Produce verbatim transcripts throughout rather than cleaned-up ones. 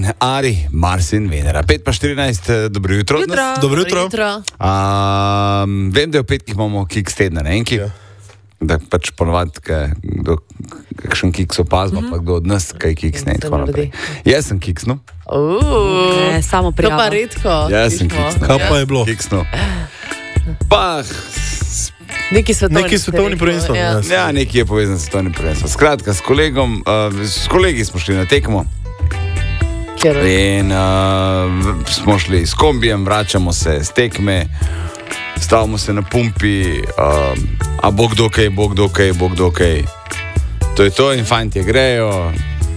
in Ari, Mars in Venera. pet pa štirinajst, dobro jutro. Jutro. Dobro jutro. jutro. A, vem, da v petkih imamo kiks tedna, ne enki. Ja. Da pač ponovadi, kdo kakšen kiks opazma, mm -hmm. pa kdo od nas kaj kiks ne in tako naprej. Jaz sem kiksnul. Uh, Ne, samo to prijava. pa redko. Jaz sem slišimo. kiksnul. Kaj pa je bilo? Kiksnul. Pa, Neki svetovni, Neki svetovni prvenstvo. Ja. ja, nekaj je povezan s svetovnim prvenstvom. Skratka, s kolegom, uh, s kolegi smo šli na tekmo. Kjer, In uh, smo šli s kombijem, vračamo se z tekme, stavimo se na pumpi, uh, a bo kdo kaj, bo kdo kaj, bo kdo kaj. To je to in fantje grejo,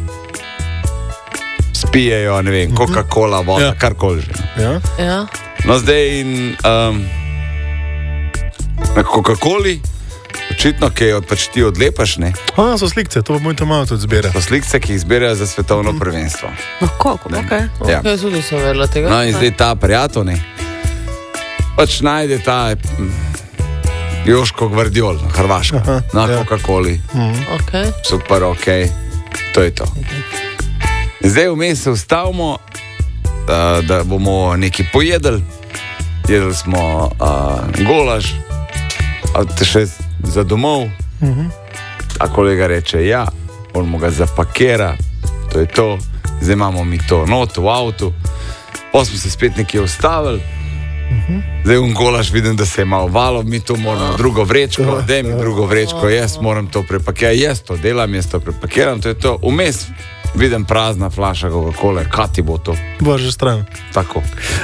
spijejo, ne vem, Coca-Cola, voda, Ja. karkoli že. Ja? ja. No zdaj in um, na Coca-Coli, očitno, ki jo pač ti odlepaš, ne, A, so slikce, to bo tam malo tudi zbira. so slikce, ki jih zbirajo za svetovno prvenstvo. No, kako, Ne. okay. Ja. Jaz tudi sem vedela tega. No in zdaj ta prijatelj, ne, pač najde ta mm, Joško Gvardiol, Hrvaška, Aha, na ja. Coca-Coli, Okay. super, ok, to je to. Zdaj vmes se ustavimo, uh, da bomo nekaj pojedli, jedli smo uh, golaž, a te še za domov, a kolega reče, ja, on ga zapakira, to je to, zdaj imamo mi to not v avtu, pa smo se spet nekje ustavili, zdaj v golaž vidim, da se je malo valo, mi to moramo drugo vrečko, daj mi drugo vrečko, jaz moram to prepakirati, jaz to delam, jaz to prepakiram, to je to, vmes vidim prazna flaša Coca-Cole, kaj ti bo to, Bože stran. tako.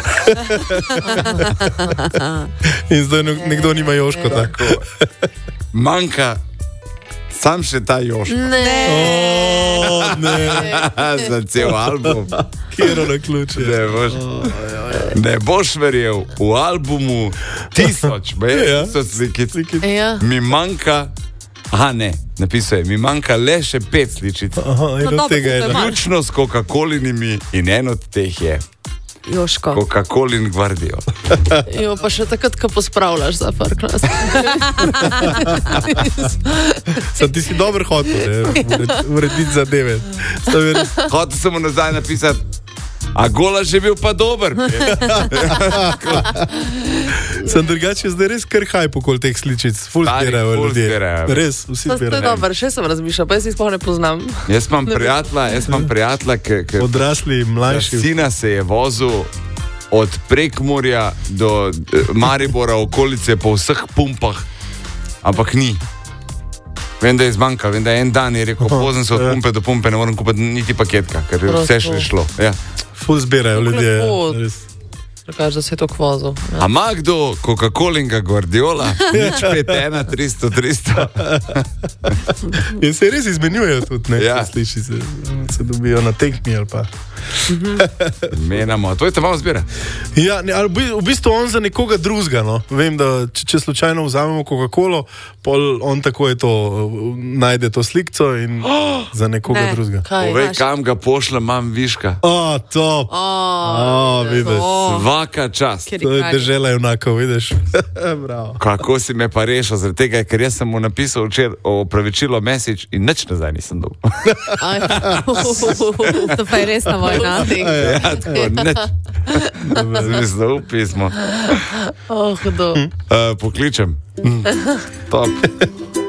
In zdaj nek- nekdo nima Joško. Tako. Manjka sam še ta Joško. Ne. O, ne, Za cel album. kjero na ključe. Ne boš, ne boš verjel, v albumu tisoč, je, Ja. tisoč slikic, Ja. mi manjka, aha ne, napisal je, mi manjka le še pet sličic, Aha, in No, od dobro, tega je to je ena. malo. vključno s Coca-Colinimi in en od teh je Joško. Coca-Colin Gvardiol. Jo, pa še takrat, ko pospravljaš za farklas. Sam ti si dober hotel, ne, ured- urediti zadeve. Sta mi res- Hotel sem mu nazaj napisati, a gola že bil pa dober. Sem drugače zdaj res kar hajp okoli teh sličic. Ful Stari, zbirajo ful ljudje. zbirajo. Res, vsi To je zbirajo. dobro, še sem razmišljala, pa jaz jih sploh ne poznam. Jaz imam prijatelja, jaz imam prijatelja, ki Odrasli, mlajši. sina se je vozil od Prekmurja do eh, Maribora, okolice po vseh pumpah, ampak ni. Vem, da je zmanjkalo, vem, da je en dan je rekel, pozem se od ja. pumpe do pumpe, ne morem kupiti niti paketka, ker je vse še šlo. Ja. Ful zbirajo ljudje. lepo. Res. Rekaš, da si to kvozil. Ja. A ima kdo Coca-Colinga Guardiola? Nič pet, ena, tristo, tristo. In se res izmenjujejo tudi, ne? Ja. Ja. Sliši se, se dobijo na tekmi ali pa. Menamo, to je tam malo zbira. Ja, ne, ali v bi- v bistvu on za nekoga drugega. No. Vem, da če, če slučajno vzamemo Coca-Colo, pol on tako je to, uh, najde to slikco in za nekoga Ne. drugega. Kaj? Povej, znaš. kam ga pošljem, imam viška. O, top! O, vidiš. Svaka čast. Kjer To je je dežela junakov, vidiš. Bravo. Kako si me pa rešil, zaradi tega, ker jaz sem mu napisal včeraj opravičilo message in nič nazaj nisem dobil. Aj. To pa je resna vojna. Ja, tako, nič. Zamislil pismo. Oh, hudo. Uh, pokličem. Mm, top.